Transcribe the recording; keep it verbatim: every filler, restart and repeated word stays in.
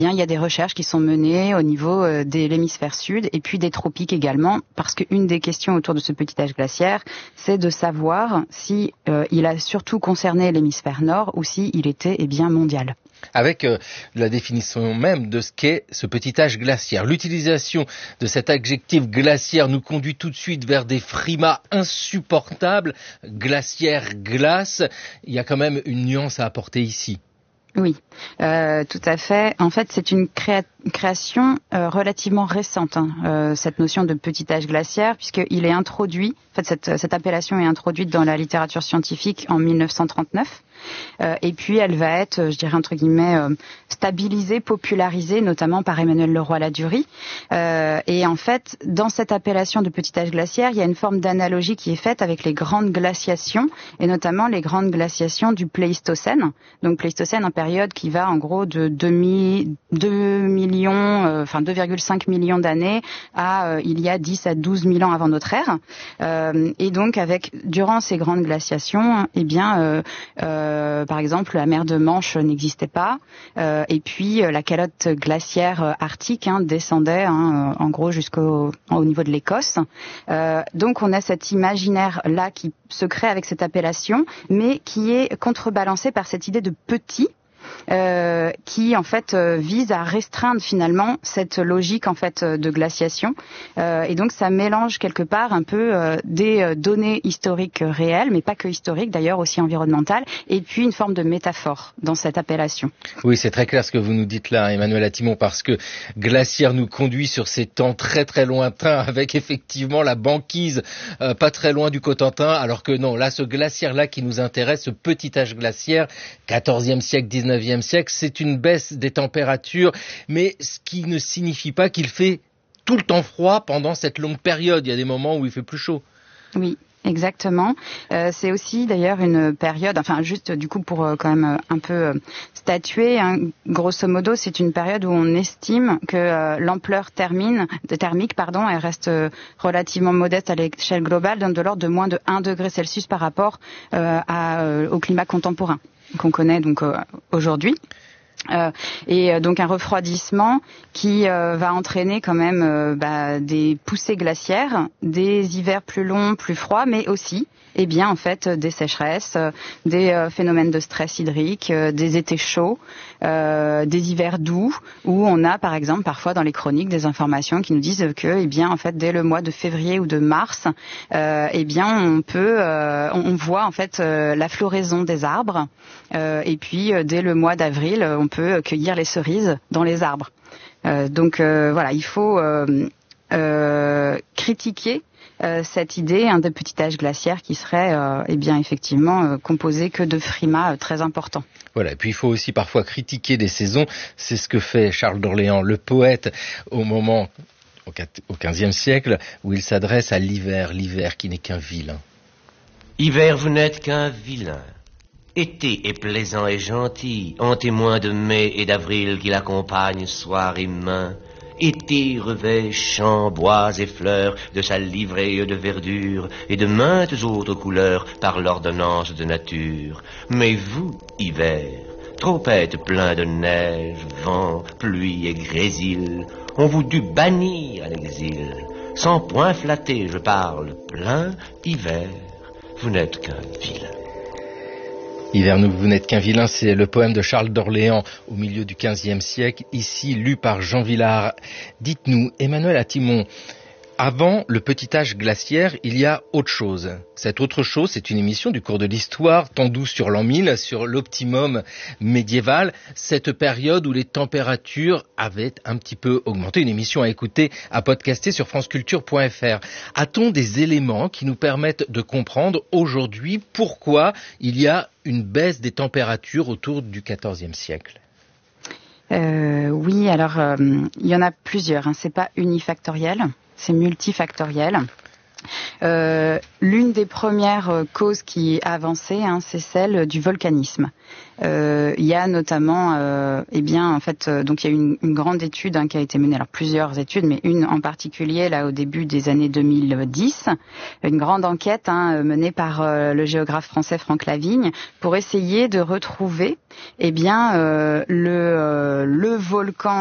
il y a des recherches qui sont menées au niveau euh, de l'hémisphère sud et puis des tropiques également, parce qu'une des questions autour de ce petit âge glaciaire, c'est de savoir si euh, il a surtout concerné l'hémisphère nord ou si il était eh bien mondial. Avec euh, la définition même de ce qu'est ce petit âge glaciaire. L'utilisation de cet adjectif glaciaire nous conduit tout de suite vers des frimas insupportables. Glaciaire, glace, il y a quand même une nuance à apporter ici. Oui, euh, tout à fait. En fait, c'est une créa- création euh, relativement récente, hein, euh, cette notion de petit âge glaciaire, puisqu'il est introduit, en fait, cette, cette appellation est introduite dans la littérature scientifique en mille neuf cent trente-neuf. Euh, et puis elle va être, je dirais entre guillemets, euh, stabilisée, popularisée, notamment par Emmanuel Leroy-Ladurie. Euh, et en fait, dans cette appellation de petit âge glaciaire, il y a une forme d'analogie qui est faite avec les grandes glaciations, et notamment les grandes glaciations du Pléistocène. Donc Pléistocène, en période qui va en gros de deux millions, euh, enfin deux virgule cinq millions d'années à euh, il y a dix à douze mille ans avant notre ère. Euh, et donc avec durant ces grandes glaciations, eh bien euh, euh, Euh, par exemple, la mer de Manche n'existait pas, euh, et puis euh, la calotte glaciaire euh, arctique hein, descendait hein, en gros jusqu'au au niveau de l'Écosse. Euh, donc on a cet imaginaire là qui se crée avec cette appellation, mais qui est contrebalancé par cette idée de petit. Euh, qui en fait euh, vise à restreindre finalement cette logique en fait de glaciation euh, et donc ça mélange quelque part un peu euh, des euh, données historiques réelles, mais pas que historiques d'ailleurs, aussi environnementales, et puis une forme de métaphore dans cette appellation. Oui, c'est très clair ce que vous nous dites là, Emmanuel Attimon, parce que glaciaire nous conduit sur ces temps très très lointains avec effectivement la banquise euh, pas très loin du Cotentin, alors que non, là ce glaciaire là qui nous intéresse, ce petit âge glaciaire, quatorzième siècle, dix-neuvième siècle, c'est une baisse des températures, mais ce qui ne signifie pas qu'il fait tout le temps froid pendant cette longue période. Il y a des moments où il fait plus chaud. Oui. Exactement. Euh, c'est aussi d'ailleurs une période, enfin juste du coup pour euh, quand même euh, un peu euh, statuer, hein, grosso modo c'est une période où on estime que euh, l'ampleur thermine, de thermique pardon, elle reste euh, relativement modeste à l'échelle globale, donc de l'ordre de moins de un degré Celsius par rapport euh, à, euh, au climat contemporain qu'on connaît donc euh, aujourd'hui. Euh, et euh, donc un refroidissement qui euh, va entraîner quand même euh, bah, des poussées glaciaires, des hivers plus longs, plus froids, mais aussi eh bien en fait des sécheresses, euh, des euh, phénomènes de stress hydrique, euh, des étés chauds, euh, des hivers doux, où on a par exemple parfois dans les chroniques des informations qui nous disent que eh bien en fait dès le mois de février ou de mars, euh, eh bien on peut euh, on voit en fait euh, la floraison des arbres, euh, et puis euh, dès le mois d'avril on peut cueillir les cerises dans les arbres. Euh, donc euh, voilà, il faut euh, euh, critiquer euh, cette idée hein, de petit âge glaciaire qui serait euh, eh bien effectivement euh, composé que de frimas euh, très importants. Voilà, et puis il faut aussi parfois critiquer des saisons, c'est ce que fait Charles d'Orléans, le poète, au moment, au quinzième siècle, où il s'adresse à l'hiver, l'hiver qui n'est qu'un vilain. Hiver, vous n'êtes qu'un vilain. Été est plaisant et gentil, en témoin de mai et d'avril qui l'accompagnent soir et main. Été revêt champs, bois et fleurs de sa livrée de verdure et de maintes autres couleurs par l'ordonnance de nature. Mais vous, hiver, trop êtes plein de neige, vent, pluie et grésil, on vous dut bannir à l'exil. Sans point flatter, je parle plein, hiver, vous n'êtes qu'un vilain. Hiver, vous n'êtes qu'un vilain, c'est le poème de Charles d'Orléans au milieu du quinzième siècle, ici lu par Jean Villard. Dites-nous, Emmanuel Attimon, avant le petit âge glaciaire, il y a autre chose. Cette autre chose, c'est une émission du cours de l'histoire, tendue sur l'an mille, sur l'optimum médiéval, cette période où les températures avaient un petit peu augmenté. Une émission à écouter, à podcaster sur franceculture point f r. A-t-on des éléments qui nous permettent de comprendre aujourd'hui pourquoi il y a une baisse des températures autour du quatorzième siècle ? Euh, oui, alors euh, il y en a plusieurs, hein. C'est pas unifactoriel, c'est multifactoriel. Euh, l'une des premières causes qui est avancée, hein, c'est celle du volcanisme. Euh, il y a notamment, euh, eh bien, en fait, euh, donc il y a une, une grande étude hein, qui a été menée, alors plusieurs études, mais une en particulier là au début des années deux mille dix, une grande enquête hein, menée par euh, le géographe français Franck Lavigne pour essayer de retrouver, eh bien, euh, le, euh, le volcan